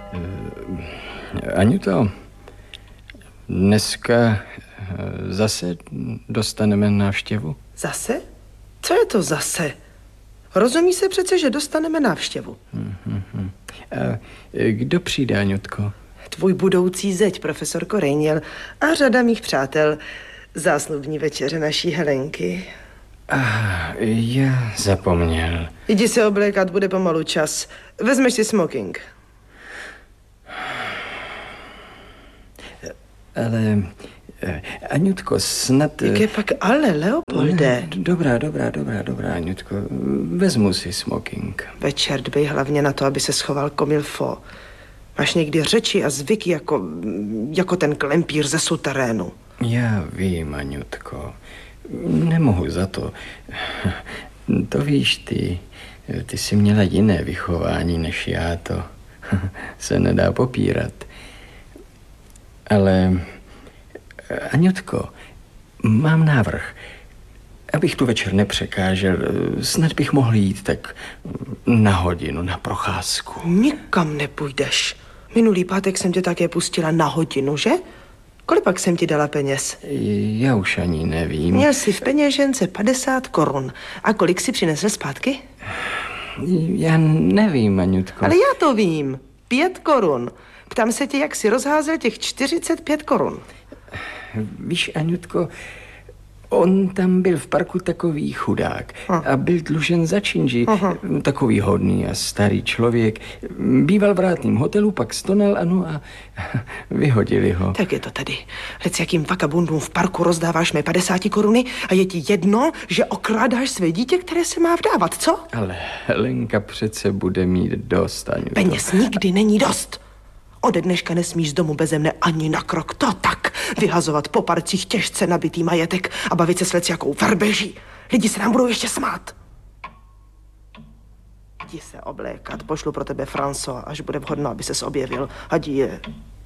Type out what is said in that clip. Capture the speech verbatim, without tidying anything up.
Aňuto, dneska zase dostaneme návštěvu? Zase? Co je to zase? Rozumí se přece, že dostaneme návštěvu. Mm-hmm. A kdo přijde, Aňutko? Tvůj budoucí zeď, profesor Korejněl, a řada mých přátel. Zásnubní večeře naší Helenky. Ah, já zapomněl. Jdi se oblékat, bude pomalu čas. Vezmeš si smoking. Ale, Aňutko, snad... Jak je pak ale, Leopolde? Dobrá, dobrá, dobrá, dobrá, Aňutko. Vezmu si smoking. Večer dbej hlavně na to, aby se schoval comme il faut. Máš někdy řeči a zvyky jako, jako ten klempír ze suterénu. Já vím, Aňutko. Nemohu za to. To víš ty. Ty jsi měla jiné vychování než já, to se nedá popírat. Ale, Aňutko, mám návrh. Abych tu večer nepřekážel, snad bych mohl jít tak na hodinu, na procházku. Nikam nepůjdeš. Minulý pátek jsem tě také pustila na hodinu, že? Kolik pak jsem ti dala peněz? Já už ani nevím. Měl jsi v peněžence padesát korun. A kolik si přinesl zpátky? Já nevím, Aňutko. Ale já to vím. Pět korun. Ptám se tě, jak jsi rozházel těch čtyřicet pět korun. Víš, Aňutko, on tam byl v parku takový chudák a byl dlužen za činži. Aha. Takový hodný a starý člověk. Býval v rátným hotelu, pak stonal, ano, a vyhodili ho. Tak je to tady. Lec jakým vakabundům v parku rozdáváš mé padesáti koruny a je ti jedno, že okrádáš své dítě, které se má vdávat, co? Ale Helenka přece bude mít dost, Aňuto. Peněz nikdy není dost. Ode dneška nesmíš z domu beze mne ani na krok. To tak. Vyhazovat po parcích těžce nabitý majetek a bavit se s leciakou verbeží. Lidi se nám budou ještě smát. Jdi se oblékat. Pošlu pro tebe François, až bude vhodno, aby ses objevil. Adi je.